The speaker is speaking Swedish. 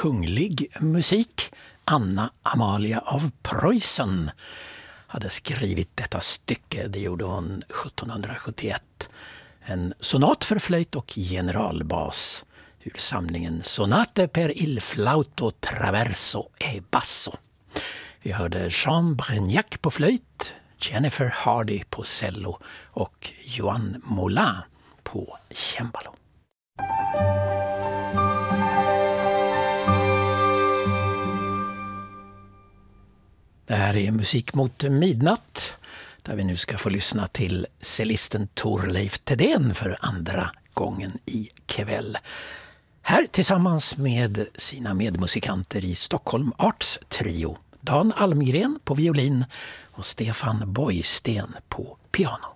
kunglig musik. Anna Amalia av Preussen hade skrivit detta stycke. Det gjorde hon 1771. En sonat för flöjt och generalbas ur samlingen Sonate per il flauto traverso e basso. Vi hörde Jean Brignac på flöjt, Jennifer Hardy på cello och Joan Moulin på cembalo. Det här är Musik mot midnatt, där vi nu ska få lyssna till cellisten Torleif Thedéen för andra gången i kväll. Här tillsammans med sina medmusikanter i Stockholm Arts Trio, Dan Almgren på violin och Stefan Boysten på piano.